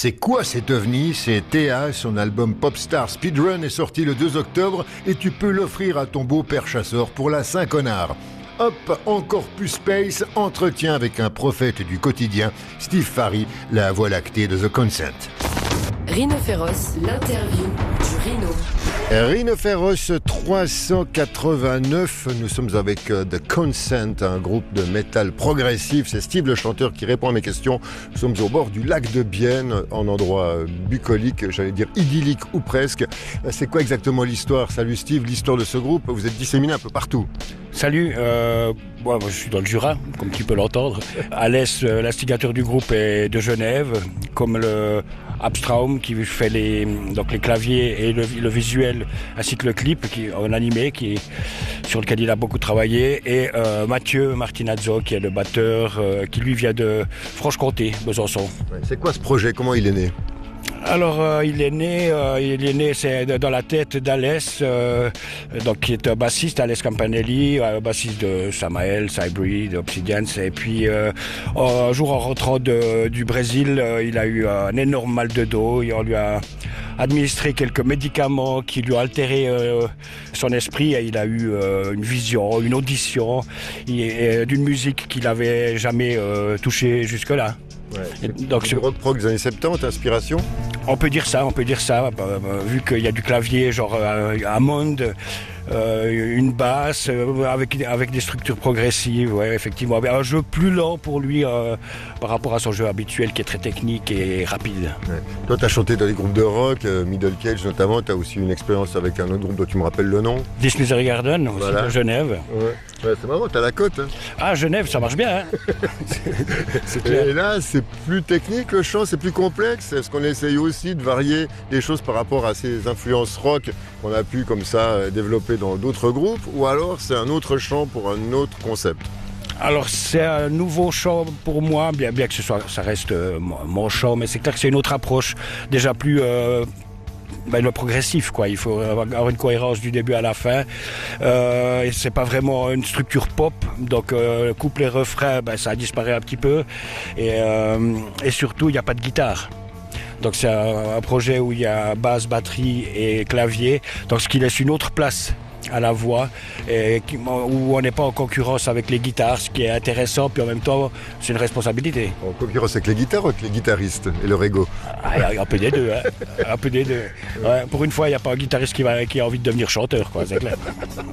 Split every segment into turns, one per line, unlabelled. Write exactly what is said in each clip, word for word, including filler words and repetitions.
C'est quoi cet ovni? C'est T A, son album Popstar Speedrun est sorti le deux octobre et tu peux l'offrir à ton beau-père chasseur pour la Saint-Connard. Hop, encore plus space, entretien avec un prophète du quotidien, Steve Farry, la voie lactée de The Consent.
Rhino Féroce, l'interview du Rhino.
Rhino Féroce trois cent quatre-vingt-neuf, nous sommes avec uh, The Consent, un groupe de métal progressif. C'est Steve le chanteur qui répond à mes questions. Nous sommes au bord du lac de Bienne, en endroit bucolique, j'allais dire idyllique ou presque. C'est quoi exactement l'histoire? Salut Steve, l'histoire de ce groupe, vous êtes disséminé un peu partout.
Salut, euh, moi, moi je suis dans le Jura, comme tu peux l'entendre. Alès, euh, l'instigateur du groupe, est de Genève, comme le Abstraum qui fait les, donc les claviers et le, le visuel, ainsi que le clip qui, en animé qui, sur lequel il a beaucoup travaillé. Et euh, Mathieu Martinazzo qui est le batteur, euh, qui lui vient de Franche-Comté, Besançon.
Ouais, c'est quoi ce projet? Comment il est né?
Alors, euh, il est né, euh, il est né, c'est dans la tête d'Alès, euh, donc qui est un bassiste, Alès Campanelli, euh, bassiste de Samael, Cybrid, d'Obsidians. Et puis, euh, un jour en rentrant de, du Brésil, euh, il a eu un énorme mal de dos. Et on lui a administré quelques médicaments qui lui ont altéré euh, son esprit. Et il a eu euh, une vision, une audition et, et, d'une musique qu'il n'avait jamais euh, touchée jusque-là.
Ouais, donc c'est du rock prog des années soixante-dix, inspiration?
On peut dire ça, on peut dire ça, euh, vu qu'il y a du clavier genre euh, Hammond, euh, une basse, euh, avec, avec des structures progressives, ouais, effectivement. Un jeu plus lent pour lui euh, par rapport à son jeu habituel qui est très technique et rapide.
Ouais. Toi, tu as chanté dans des groupes de rock, euh, Middle Cage notamment, tu as aussi une expérience avec un autre groupe dont tu me rappelles le nom.
This Misery Garden, aussi voilà. De Genève.
Ouais. Ouais, c'est marrant, t'as la cote. Hein.
Ah, Genève, ça marche bien. Hein.
c'est clair. Et là, c'est plus technique, le chant, c'est plus complexe. Est-ce qu'on essaye aussi de varier les choses par rapport à ces influences rock qu'on a pu comme ça développer dans d'autres groupes, ou alors c'est un autre chant pour un autre concept?
Alors c'est un nouveau chant pour moi, bien, bien que ce soit, ça reste euh, mon chant, mais c'est clair que c'est une autre approche, déjà plus... Euh, Ben, le progressif, quoi. Il faut avoir une cohérence du début à la fin. Euh, et c'est pas vraiment une structure pop, donc euh, couplet refrain, ben, ça disparaît un petit peu. Et, euh, et surtout, il n'y a pas de guitare. Donc c'est un, un projet où il y a basse, batterie et clavier, donc ce qui laisse une autre place à la voix, et qui, où on n'est pas en concurrence avec les guitares, ce qui est intéressant, puis en même temps, c'est une responsabilité.
En concurrence avec les guitares ou avec les guitaristes et leur ego?
Ah, un peu des deux, hein. Un peu des deux. Ouais, pour une fois, il n'y a pas un guitariste qui, va, qui a envie de devenir chanteur, quoi, c'est clair.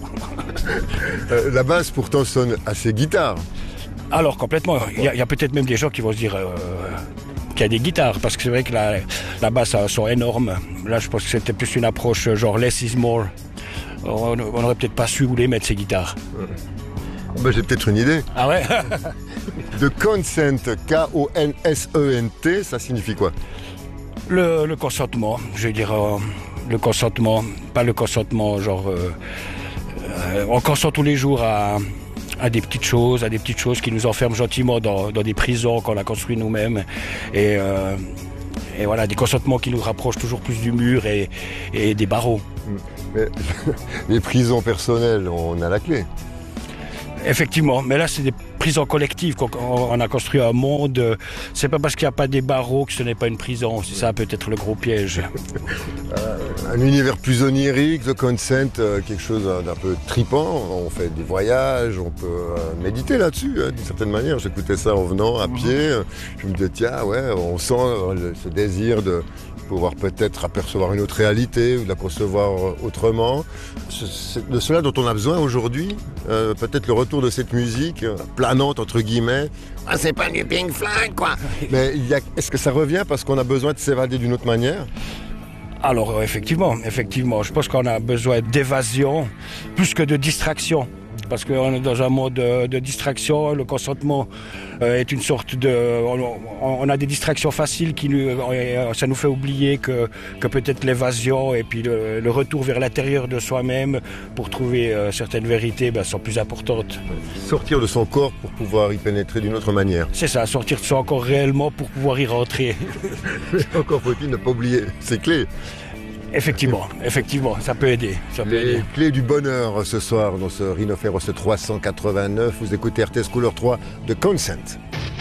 euh, la basse, pourtant, sonne assez guitare.
Alors, complètement. Il y a, a peut-être même des gens qui vont se dire... Euh, qu'il y a des guitares, parce que c'est vrai que la, la basse a un son énorme. Là, je pense que c'était plus une approche genre less is more. On n'aurait peut-être pas su où les mettre, ces guitares.
Ouais. Ben, j'ai peut-être une idée.
Ah ouais?
The Consent, K O N S E N T, ça signifie quoi?
Le, le consentement, je veux dire, euh, le consentement, pas le consentement, genre, euh, euh, on consent tous les jours à, à des petites choses, à des petites choses qui nous enferment gentiment dans, dans des prisons qu'on a construites nous-mêmes. Et, euh, et voilà, des consentements qui nous rapprochent toujours plus du mur et, et des barreaux.
Mais, les prisons personnelles, on a la clé.
Effectivement, mais là c'est des prisons collectives. On a construit un monde. C'est pas parce qu'il n'y a pas des barreaux que ce n'est pas une prison. C'est ça peut-être le gros piège.
Euh, un univers plus onirique, The Consent, euh, quelque chose d'un peu tripant. On fait des voyages, on peut euh, méditer là-dessus, hein, d'une certaine manière. J'écoutais ça en venant à pied. Je me disais, tiens, ouais, on sent euh, ce désir de pouvoir peut-être apercevoir une autre réalité ou de la concevoir autrement. C'est de cela dont on a besoin aujourd'hui. Euh, peut-être le retour de cette musique euh, planante, entre guillemets. Ah, c'est pas du Pink Floyd, quoi. Mais il y a... est-ce que ça revient parce qu'on a besoin de s'évader d'une autre manière?
Alors, effectivement, effectivement. Je pense qu'on a besoin d'évasion plus que de distraction. Parce qu'on est dans un mode de, de distraction, le consentement euh, est une sorte de... On, on a des distractions faciles qui nous, ça nous fait oublier que, que peut-être l'évasion et puis le, le retour vers l'intérieur de soi-même pour trouver euh, certaines vérités ben, sont plus importantes.
Sortir de son corps pour pouvoir y pénétrer d'une autre manière.
C'est ça, sortir de son corps réellement pour pouvoir y rentrer.
Encore faut-il ne pas oublier ses clés.
Effectivement, effectivement, ça peut aider. Ça peut
Les
aider.
clés du bonheur ce soir dans ce Rhino Féroce trois cent quatre-vingt-neuf. Vous écoutez R T S Couleur trois de Consent.